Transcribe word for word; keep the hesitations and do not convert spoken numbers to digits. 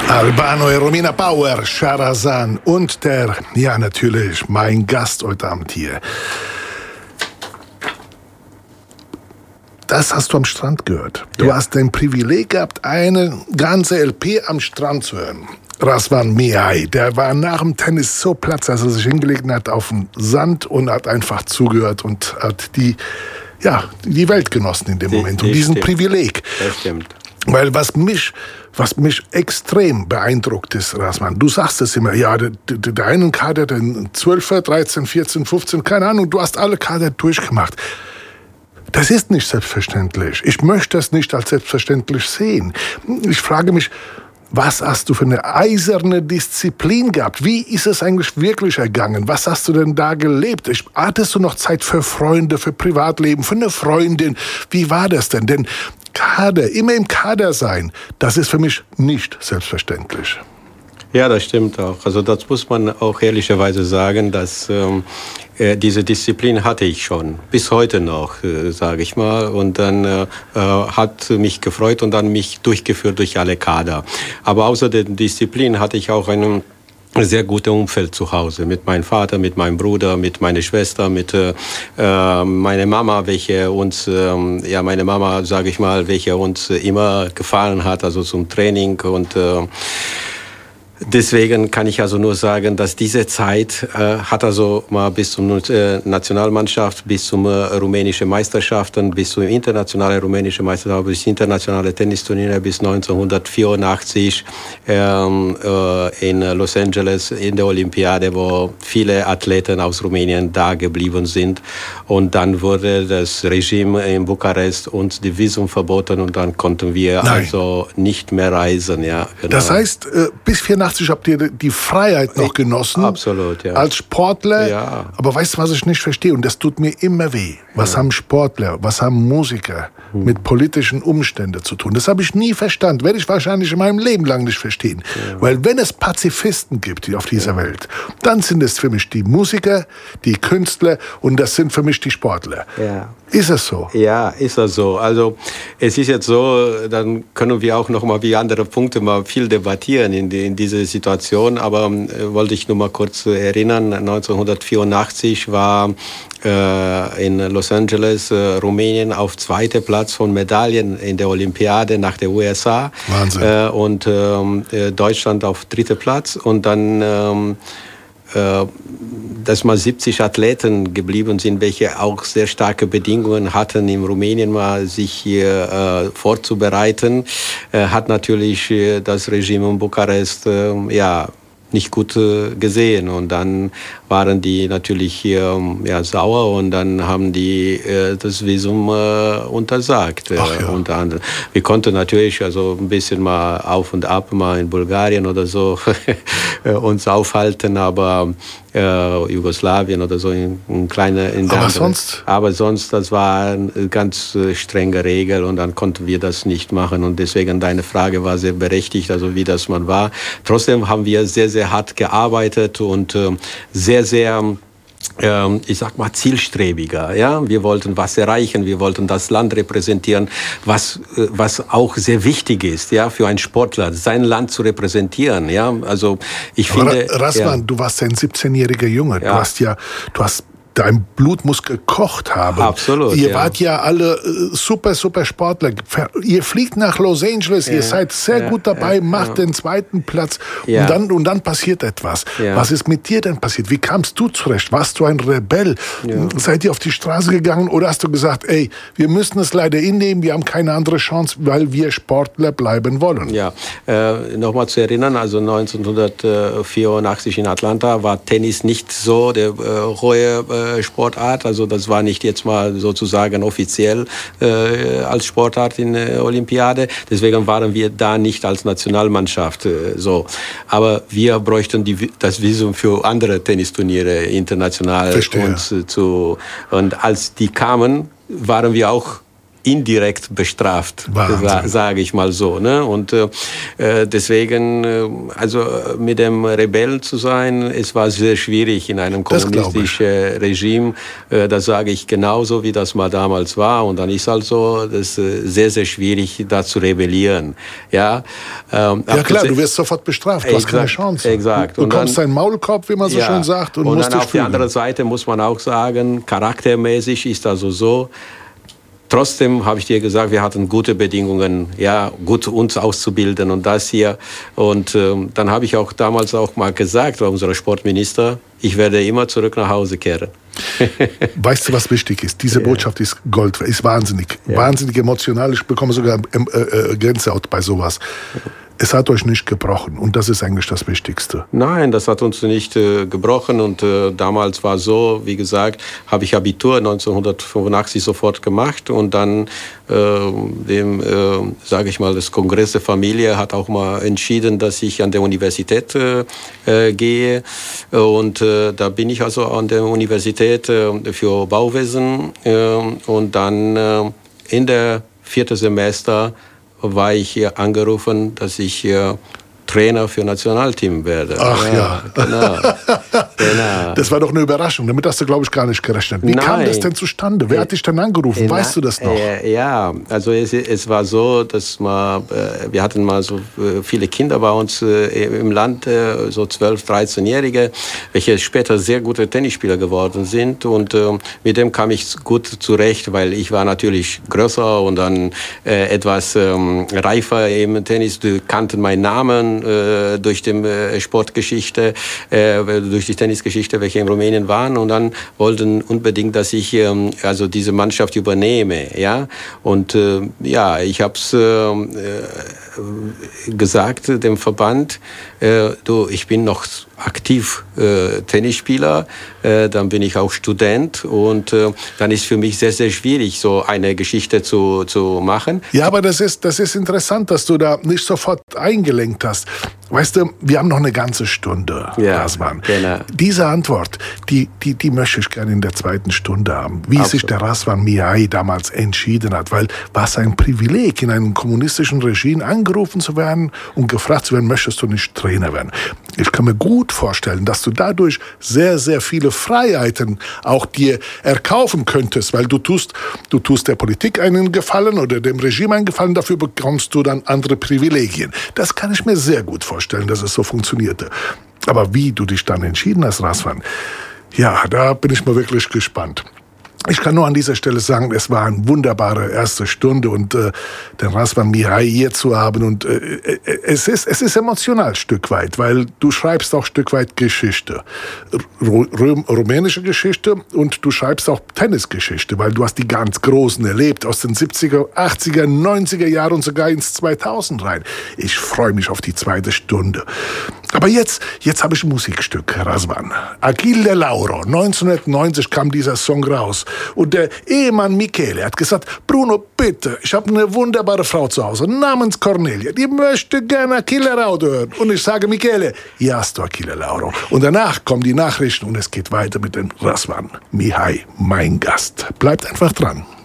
Albano e Romina Power, Shahrazan und der, ja natürlich, mein Gast heute Abend hier. Das hast du am Strand gehört. Du ja. hast ein Privileg gehabt, eine ganze L P am Strand zu hören. Razvan Mihai, der war nach dem Tennis so platt, dass er sich hingelegt hat auf den Sand und hat einfach zugehört und hat die, ja, die Welt genossen in dem die, Moment. Und diesen stimmt. Privileg. Das stimmt. Weil was mich, was mich extrem beeindruckt ist, Razvan, du sagst es immer, ja, der, der, der einen Kader, den zwölfer, dreizehn, vierzehn, fünfzehn, keine Ahnung, du hast alle Kader durchgemacht. Das ist nicht selbstverständlich. Ich möchte das nicht als selbstverständlich sehen. Ich frage mich, was hast du für eine eiserne Disziplin gehabt? Wie ist es eigentlich wirklich ergangen? Was hast du denn da gelebt? Ich, hattest du noch Zeit für Freunde, für Privatleben, für eine Freundin? Wie war das denn? Denn Kader, immer im Kader sein, das ist für mich nicht selbstverständlich. Ja, das stimmt auch. Also das muss man auch ehrlicherweise sagen, dass ähm, äh, diese Disziplin hatte ich schon, bis heute noch, äh, sage ich mal. Und dann äh, hat mich gefreut und dann mich durchgeführt durch alle Kader. Aber außer der Disziplin hatte ich auch einen sehr gutes Umfeld zu Hause, mit meinem Vater, mit meinem Bruder, mit meiner Schwester, mit äh, meiner Mama, welche uns, äh, ja meine Mama, sage ich mal, welche uns immer gefallen hat, also zum Training und äh, deswegen kann ich also nur sagen, dass diese Zeit äh, hat also mal bis zur äh, Nationalmannschaft, bis zum äh, rumänischen Meisterschaften, bis zur internationalen rumänischen Meisterschaft, bis internationale Tennisturniere bis neunzehnhundertvierundachtzig ähm, äh, in Los Angeles in der Olympiade, wo viele Athleten aus Rumänien da geblieben sind. Und dann wurde das Regime in Bukarest uns die Visum verboten und dann konnten wir Nein. also nicht mehr reisen. Ja, genau. Das heißt, äh, bis vierundachtzig habt ihr die Freiheit noch genossen. Absolut, ja. Als Sportler. Ja. Aber weißt du, was ich nicht verstehe? Und das tut mir immer weh. Was ja. haben Sportler, was haben Musiker hm. mit politischen Umständen zu tun? Das habe ich nie verstanden. Werde ich wahrscheinlich in meinem Leben lang nicht verstehen. Ja. Weil wenn es Pazifisten gibt auf dieser ja. Welt, dann sind es für mich die Musiker, die Künstler und das sind für mich die Sportler. Ja. Ist es so? Ja, ist das so. Also es ist jetzt so, dann können wir auch noch mal wie andere Punkte mal viel debattieren in, die, in diese Situation. Aber äh, wollte ich nur mal kurz erinnern, neunzehnhundertvierundachtzig war äh, in Los Angeles äh, Rumänien auf zweiter Platz von Medaillen in der Olympiade nach der U S A. Wahnsinn. Äh, und äh, Deutschland auf dritter Platz. Und dann ähm, dass mal siebzig Athleten geblieben sind, welche auch sehr starke Bedingungen hatten, in Rumänien mal sich hier äh, vorzubereiten, äh, hat natürlich äh, das Regime in Bukarest äh, ja nicht gut äh, gesehen. Und dann waren die natürlich hier ja, sauer und dann haben die äh, das Visum äh, untersagt. Äh, Ach ja. Unter anderem. Wir konnten natürlich also ein bisschen mal auf und ab mal in Bulgarien oder so uns aufhalten, aber äh, Jugoslawien oder so in, in kleine in aber andere. sonst aber sonst das war eine ganz äh, strenge Regel und dann konnten wir das nicht machen und deswegen deine Frage war sehr berechtigt, also wie das man war. Trotzdem haben wir sehr sehr hart gearbeitet und äh, sehr sehr ich sag mal zielstrebiger, ja. Wir wollten was erreichen, wir wollten das Land repräsentieren, was was auch sehr wichtig ist, ja, für einen Sportler, sein Land zu repräsentieren, ja. Also ich Aber finde, Razvan, ja. du warst ein siebzehnjähriger Junge, Ja. du hast ja, du hast dein Blut muss gekocht haben. Absolut, Ihr ja. wart ja alle äh, super, super Sportler. Ihr fliegt nach Los Angeles, Ja, ihr seid sehr ja, gut dabei, ja, macht ja. den zweiten Platz Ja. und, dann, und dann passiert etwas. Ja. Was ist mit dir denn passiert? Wie kamst du zurecht? Warst du ein Rebell? Ja. Seid ihr auf die Straße gegangen oder hast du gesagt, ey, wir müssen es leider hinnehmen, wir haben keine andere Chance, weil wir Sportler bleiben wollen? Ja, äh, nochmal zu erinnern, also neunzehnhundertvierundachtzig in Atlanta war Tennis nicht so der äh, hohe äh, Sportart. Also das war nicht jetzt mal sozusagen offiziell äh, als Sportart in der Olympiade. Deswegen waren wir da nicht als Nationalmannschaft äh, so. Aber wir bräuchten die, das Visum für andere Tennisturniere international. Verstehe. Und, äh, zu, und als die kamen, waren wir auch indirekt bestraft, sa sage ich mal so. Ne? Und äh, deswegen, äh, also mit dem Rebellen zu sein, es war sehr schwierig in einem kommunistischen Regime. Äh, das sage ich genauso, wie das mal damals war. Und dann ist also das äh, sehr, sehr schwierig, da zu rebellieren. Ja, ähm, ja klar, du wirst sofort bestraft, du exakt, hast keine Chance. Exakt. Du, du bekommst einen Maulkorb, wie man so ja, schön sagt, und, und musst dann dich auf die fühlen. andere Seite muss man auch sagen, charaktermäßig ist also so, trotzdem habe ich dir gesagt, wir hatten gute Bedingungen, ja, gut uns auszubilden und das hier. Und ähm, dann habe ich auch damals auch mal gesagt, bei unserem Sportminister, ich werde immer zurück nach Hause kehren. Weißt du, was wichtig ist? Diese Botschaft ist Gold, ist wahnsinnig, ja. wahnsinnig emotional. Ich bekomme sogar äh, äh, Gänsehaut bei sowas. Es hat euch nicht gebrochen und das ist eigentlich das Wichtigste. Nein, das hat uns nicht äh, gebrochen und äh, damals war so, wie gesagt, habe ich Abitur neunzehnhundertfünfundachtzig sofort gemacht und dann äh, dem, äh, sage ich mal, das Kongress der Familie hat auch mal entschieden, dass ich an der Universität äh, äh, gehe und äh, da bin ich also an der Universität äh, für Bauwesen äh, und dann äh, in der vierten Semester war ich hier angerufen, dass ich hier Trainer für Nationalteam werde. Ach ja. ja. Genau. genau. Das war doch eine Überraschung. Damit hast du, glaube ich, gar nicht gerechnet. Wie Nein. kam das denn zustande? Wer hat dich denn angerufen? Na, weißt du das noch? Äh, ja, also es, es war so, dass man, äh, wir hatten mal so äh, viele Kinder bei uns äh, im Land, äh, so zwölf-, dreizehnjährige, welche später sehr gute Tennisspieler geworden sind. Und äh, mit dem kam ich gut zurecht, weil ich war natürlich größer und dann äh, etwas ähm, reifer im Tennis. Die kannten meinen Namen äh, durch die äh, Sportgeschichte, äh, durch die Tennisgeschichte, welche in Rumänien waren, und dann wollten unbedingt, dass ich ähm, also diese Mannschaft übernehme, ja, und äh, ja, ich habe es äh, gesagt dem Verband, äh, du, ich bin noch aktiv äh, Tennisspieler, äh, dann bin ich auch Student und äh, dann ist für mich sehr, sehr schwierig, so eine Geschichte zu, zu machen. Ja, aber das ist, das ist interessant, dass du da nicht sofort eingelenkt hast. Weißt du, wir haben noch eine ganze Stunde, ja, Razvan. Genau. Diese Antwort, die, die, die möchte ich gerne in der zweiten Stunde haben. Wie Absolut. sich der Razvan Mihai damals entschieden hat, weil war es ein Privileg, in einem kommunistischen Regime angerufen zu werden und gefragt zu werden, möchtest du nicht Trainer werden? Ich kann mir gut vorstellen, dass du dadurch sehr, sehr viele Freiheiten auch dir erkaufen könntest, weil du tust, du tust der Politik einen Gefallen oder dem Regime einen Gefallen, dafür bekommst du dann andere Privilegien. Das kann ich mir sehr gut vorstellen, dass es so funktionierte. Aber wie du dich dann entschieden hast, Razvan, ja, da bin ich mal wirklich gespannt. Ich kann nur an dieser Stelle sagen, es war eine wunderbare erste Stunde und äh, den Razvan Mihai hier zu haben. Und äh, es ist, es ist emotional ein Stück weit, weil du schreibst auch ein Stück weit Geschichte. Ru rumänische Geschichte und du schreibst auch Tennisgeschichte, weil du hast die ganz Großen erlebt, aus den siebziger, achtziger, neunziger Jahren und sogar ins zweitausend rein. Ich freue mich auf die zweite Stunde. Aber jetzt, jetzt habe ich ein Musikstück, Razvan. Achille Lauro, neunzehnhundertneunzig kam dieser Song raus. Und der Ehemann Michele hat gesagt, Bruno, bitte, ich habe eine wunderbare Frau zu Hause, namens Cornelia, die möchte gerne Achille Lauro hören. Und ich sage, Michele, hier hast du Achille Lauro. Und danach kommen die Nachrichten und es geht weiter mit dem Razvan Mihai, mein Gast. Bleibt einfach dran.